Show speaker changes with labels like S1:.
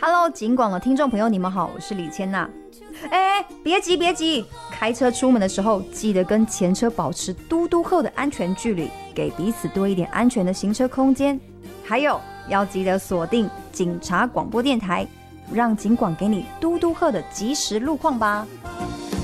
S1: Hello， 警广的听众朋友，你们好，我是李千娜。别急，开车出门的时候，记得跟前车保持嘟嘟后的安全距离，给彼此多一点安全的行车空间。还有，要记得锁定警察广播电台，让警广给你嘟嘟后的即时路况吧。